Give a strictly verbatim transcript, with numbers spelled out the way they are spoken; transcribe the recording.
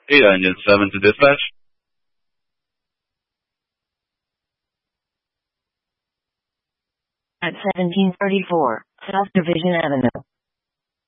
Ada Engine seven to dispatch. At seventeen thirty-four, South Division Avenue.